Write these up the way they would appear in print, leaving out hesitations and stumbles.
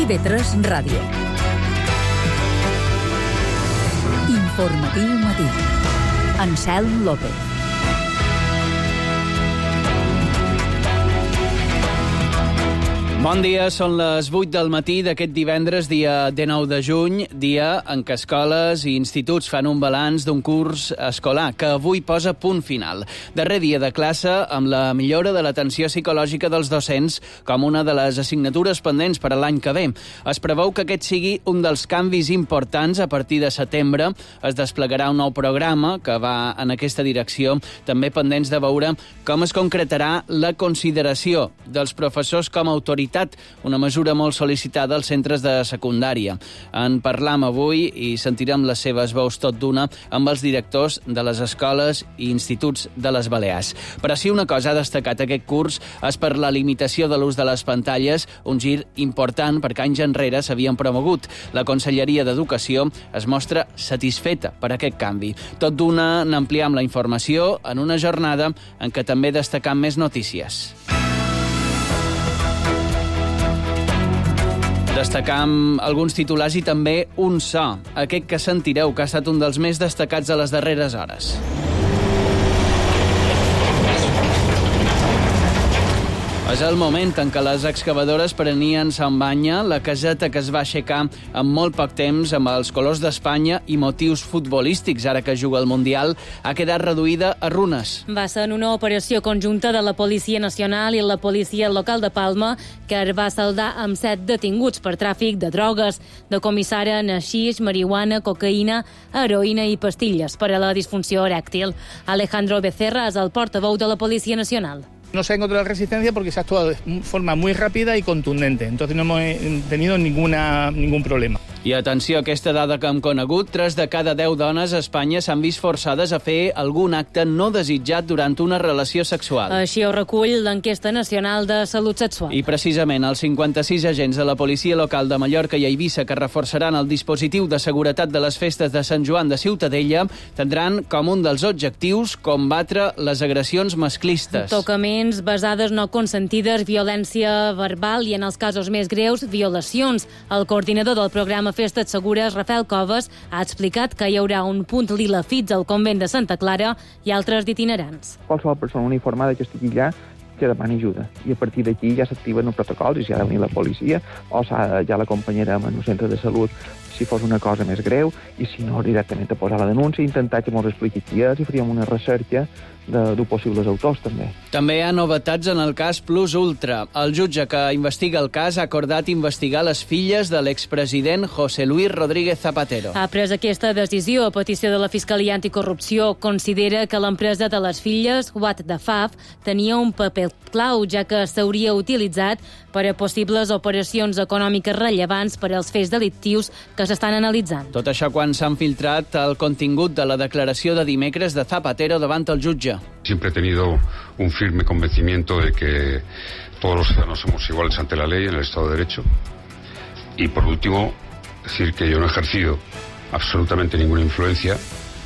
IB3 Ràdio. Informatiu matí. Anselm López. Bon dia, són les 8 del matí d'aquest divendres, dia 19 de juny, dia en què escoles i instituts fan un balanç d'un curs escolar que avui posa punt final. Darrer dia de classe amb la millora de l'atenció psicològica dels docents com una de les assignatures pendents per a l'any que ve. Es preveu que aquest sigui un dels canvis importants. A partir de setembre es desplegarà un nou programa que va en aquesta direcció, també pendents de veure com es concretarà la consideració dels professors com a autoritat, una mesura molt sol·licitada als centres de secundària. En parlam avui i sentirem les seves veus tot d'una amb els directors de les escoles i instituts de les Balears. Però si una cosa ha destacat aquest curs és per la limitació de l'ús de les pantalles, un gir important perquè anys enrere s'havien promogut. La Conselleria d'Educació es mostra satisfeta per aquest canvi. Tot d'una n'ampliem la informació en una jornada en què també destacam més notícies. Destacam alguns titulars i també un so, aquest que sentireu, que ha estat un dels més destacats a les darreres hores. És el moment en què les excavadores prenien Sant Banya, la caseta que es va aixecar en molt poc temps amb els colors d'Espanya i motius futbolístics, ara que juga al Mundial, ha quedat reduïda a runes. Va ser en una operació conjunta de la Policia Nacional i la Policia Local de Palma que es va saldar amb 7 detinguts per tràfic de drogues, decomissaren haixix, marihuana, cocaïna, heroïna i pastilles per a la disfunció erèctil. Alejandro Becerra és el portaveu de la Policia Nacional. No se ha encontrado resistencia porque se ha actuado de forma muy rápida y contundente. Entonces no hemos tenido ningún problema. I atenció a aquesta dada que hem conegut, 3 de cada 10 dones a Espanya s'han vist forçades a fer algun acte no desitjat durant una relació sexual. Així ho recull l'enquesta nacional de salut sexual. I precisament els 56 agents de la Policia Local de Mallorca i Eivissa que reforçaran el dispositiu de seguretat de les festes de Sant Joan de Ciutadella tindran com un dels objectius combatre les agressions masclistes. Tocaments, besades no consentides, violència verbal i, en els casos més greus, violacions. El coordinador del programa Festes Segures, Rafael Coves, ha explicat que hi haurà un punt lila fits al convent de Santa Clara i altres d'itinerants. Qualsevol persona uniformada que estigui allà que demani ajuda. I a partir d'aquí ja s'activen els protocols i si ha de venir la policia o ja l'acompanyarem en un centre de salut si fos una cosa més greu i si no directament a posar la denúncia i intentar que ens expliqui qui és i faríem una recerca de possibles autors també. També hi ha novetats en el cas Plus Ultra. El jutge que investiga el cas ha acordat investigar les filles de l'expresident José Luis Rodríguez Zapatero. Ha pres aquesta decisió a petició de la Fiscalia Anticorrupció. Considera que l'empresa de les filles, What the Faf, tenia un paper clau, ja que s'hauria utilitzat per a possibles operacions econòmiques rellevants per als fets delictius que s'estan analitzant. Tot això quan s'han filtrat el contingut de la declaració de dimecres de Zapatero davant el jutge. Siempre he tenido un firme convencimiento de que todos los ciudadanos somos iguales ante la ley en el Estado de Derecho. Y por último, decir que yo no he ejercido absolutamente ninguna influencia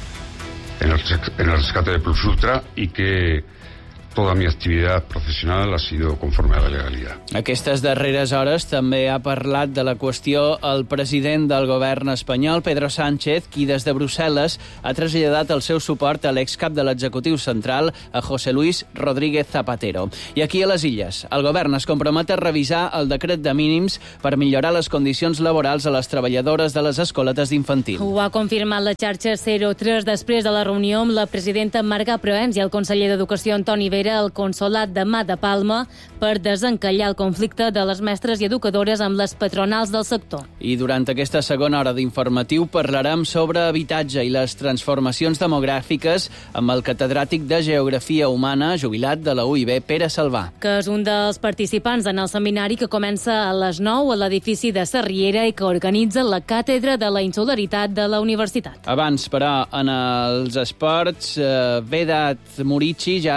en el rescate de Plus Ultra y que toda mi actividad profesional ha sido conforme a la legalidad. Aquestes darreres hores també ha parlat de la qüestió el president del govern espanyol, Pedro Sánchez, qui des de Brussel·les ha traslladat el seu suport a l'excap de l'executiu central, a José Luis Rodríguez Zapatero. I aquí a les Illes, el govern es compromet a revisar el decret de mínims per millorar les condicions laborals a les treballadores de les escoletes d'infantil. Ho ha confirmat la xarxa 03 després de la reunió amb la presidenta Marga Proens i el conseller d'Educació Antoni Vera al Consolat de Mà de Palma per desencallar el conflicte de les mestres i educadores amb les patronals del sector. I durant aquesta segona hora d'informatiu parlarem sobre habitatge i les transformacions demogràfiques amb el catedràtic de Geografia Humana, jubilat de la UIB, Pere Salvà. Que és un dels participants en el seminari que comença a les 9 a l'edifici de Sarriera i que organitza la Càtedra de la Insolidaritat de la Universitat. Abans, però, en els esports, Vedat Murici ja és a Istanbul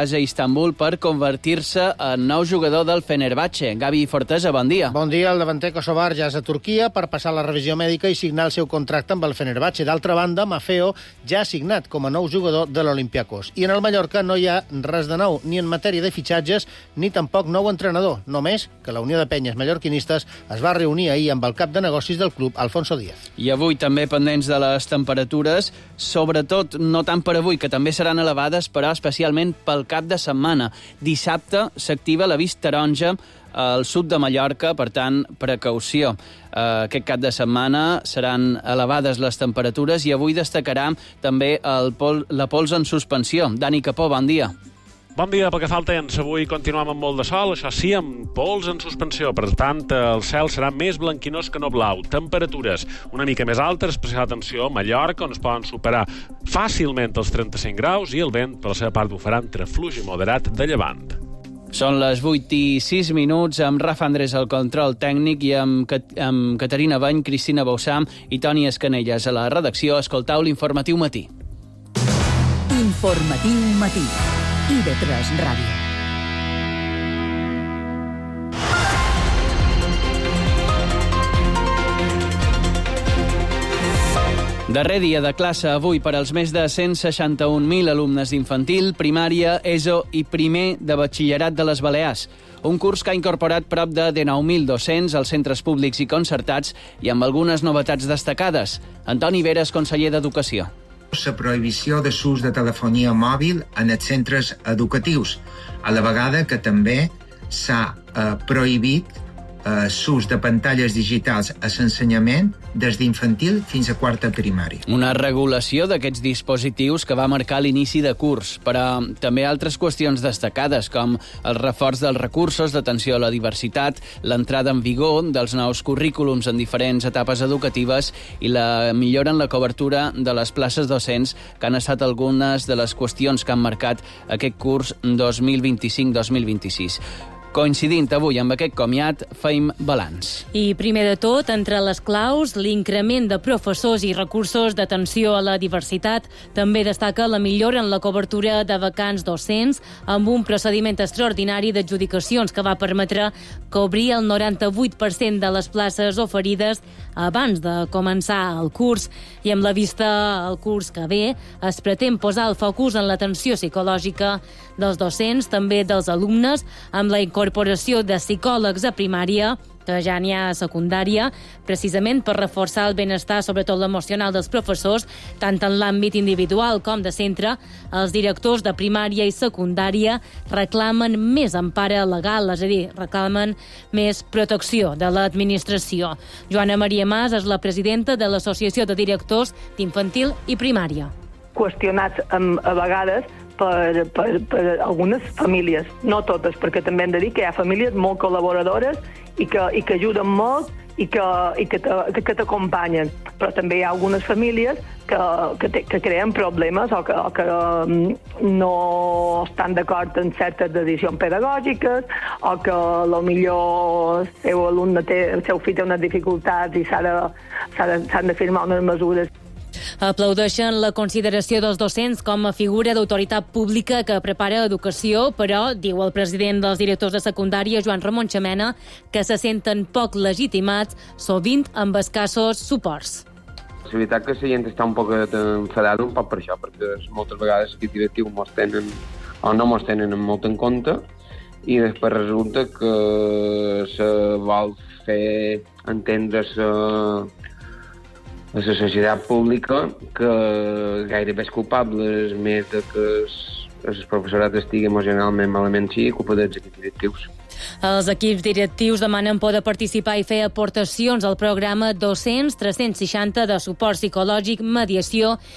Istanbul per convertir-se en nou jugador del Fenerbahçe. Gavi Fortesa, bon dia. Bon dia. El davanter kosovar ja és a Turquia per passar la revisió mèdica i signar el seu contracte amb el Fenerbahçe. D'altra banda, Maffeo ja ha signat com a nou jugador de l'Olympiakos. I en el Mallorca no hi ha res de nou, ni en matèria de fitxatges, ni tampoc nou entrenador. Només que la Unió de Penyes Mallorquinistes es va reunir ahir amb el cap de negocis del club, Alfonso Díaz. I avui també pendents de les temperatures, sobretot no tant per avui, que també seran elevades, però especialment pel cap de setmana. Dissabte s'activa l'avís taronja al sud de Mallorca, per tant, precaució. Aquest cap de setmana seran elevades les temperatures i avui destacarà també la pols en suspensió. Dani Capó, bon dia. Bon dia, pel que fa al temps. Avui continuem amb molt de sol, això sí, amb pols en suspensió. Per tant, el cel serà més blanquinós que no blau. Temperatures una mica més altes, especial atenció a Mallorca, on es poden superar fàcilment els 35 graus i el vent, per la seva part, ho farà entre fluix i moderat de llevant. Són les 8:06, amb Rafa Andrés al control tècnic i amb Caterina Bany, Cristina Bausam i Toni Escanelles a la redacció. Escoltau l'Informatiu Matí. Informatiu Matí. IB3 Ràdio. Darrer dia de classe avui per als més de 161.000 alumnes d'infantil, primària, ESO i primer de batxillerat de les Balears. Un curs que ha incorporat prop de 19.000 docents als centres públics i concertats i amb algunes novetats destacades. Antoni Veres, conseller d'Educació. La prohibició de l'ús de telefonia mòbil en els centres educatius, a la vegada que també s'ha prohibit l'ús de pantalles digitals a l'ensenyament des d'infantil fins a quarta primària. Una regulació d'aquests dispositius que va marcar l'inici de curs, però també altres qüestions destacades, com el reforç dels recursos d'atenció a la diversitat, l'entrada en vigor dels nous currículums en diferents etapes educatives i la millora en la cobertura de les places docents, que han estat algunes de les qüestions que han marcat aquest curs 2025-2026. Coincidint avui amb aquest comiat, feim balanç. I primer de tot, entre les claus, l'increment de professors i recursos d'atenció a la diversitat. També destaca la millora en la cobertura de vacants docents amb un procediment extraordinari d'adjudicacions que va permetre cobrir el 98% de les places oferides abans de començar el curs. I amb la vista al curs que ve, es pretén posar el focus en l'atenció psicològica dels docents, també dels alumnes, amb la incorporació de psicòlegs a primària, que ja n'hi ha a secundària, precisament per reforçar el benestar, sobretot l'emocional dels professors, tant en l'àmbit individual com de centre. Els directors de primària i secundària reclamen més empara legal, és a dir, reclamen més protecció de l'administració. Joana Maria Mas és la presidenta de l'Associació de Directors d'Infantil i Primària. Qüestionats a vegades per algunes famílies, no totes, perquè també hem de dir que hi ha famílies molt col·laboradores i que ajuden molt i que t'acompanyen. Però també hi ha algunes famílies que creen problemes o que no estan d'acord en certes decisions pedagògiques o que potser el seu fill té unes dificultats i s'han de firmar unes mesures. Aplaudeixen la consideració dels docents com a figura d'autoritat pública que prepara educació, però, diu el president dels directors de secundària, Joan Ramon Xamena, que se senten poc legitimats, sovint amb escassos suports. La veritat que la gent està un poc enfadada un poc per això, perquè moltes vegades els directius mos tenen o no mos tenen molt en compte i després resulta que se vol fer entendre a la societat pública que gairebé és culpable més de que el professorat estigui emocionalment malament i culpa dels equips directius. Els equips directius demanen poder participar i fer aportacions al programa 200-360 de suport psicològic, mediació